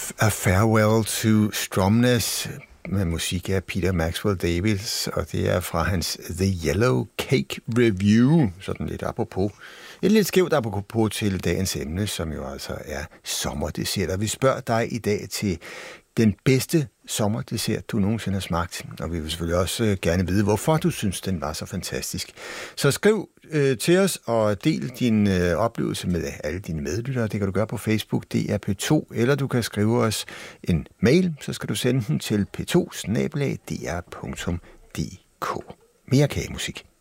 A Farewell to Stromness med musik af Peter Maxwell Davies, og det er fra hans The Yellow Cake Review, sådan lidt apropos. Et lidt skævt apropos til dagens emne, som jo altså er sommerdessert. Og vi spørger dig i dag til den bedste sommerdessert, du nogensinde har smagt. Og vi vil selvfølgelig også gerne vide, hvorfor du synes, den var så fantastisk. Så skriv til os og del din oplevelse med alle dine medlyttere. Det kan du gøre på Facebook, DR P2, eller du kan skrive os en mail, så skal du sende den til p2@dr.dk. Mere kagemusik.